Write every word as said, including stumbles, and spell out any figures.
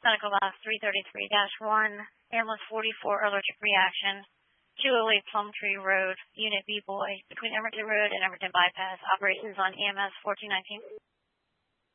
Medical Box three thirty-three dash one, ambulance forty-four, allergic reaction, two oh eight Plumtree Road, Unit B Boy, between Emerton Road and Emerton Bypass, operations on E M S fourteen nineteen.